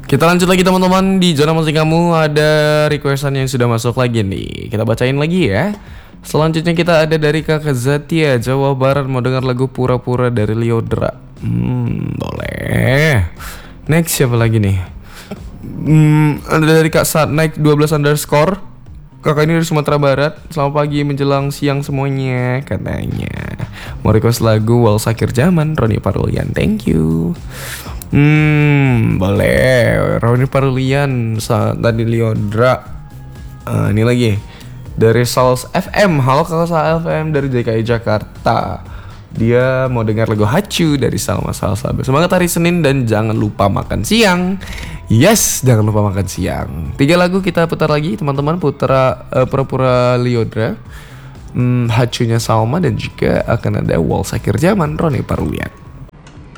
Kita lanjut lagi teman-teman. Di zona musik kamu ada requestan yang sudah masuk lagi nih. Kita bacain lagi ya. Selanjutnya kita ada dari Kakak Zatia, Jawa Barat, mau dengar lagu Pura-Pura dari Lyodra. Boleh. Next siapa lagi nih? Ada dari Kak Sat naik 12 underscore. Kakak ini dari Sumatera Barat. Selamat pagi menjelang siang semuanya katanya. Mau request lagu Wal Sakir Zaman Roni Parulian. Thank you. Boleh. Roni Parulian tadi Lyodra. Ini lagi dari Sals FM. Halo Kakak Sals FM dari DKI Jakarta. Dia mau dengar lagu Hacu dari Salma Salsa. Semangat hari Senin dan jangan lupa makan siang. Yes, jangan lupa makan siang. 3 lagu kita putar lagi teman-teman. Pura-pura Lyodra, Hacunya Salma, dan juga akan ada Wal Sakir Zaman Roni Parulian.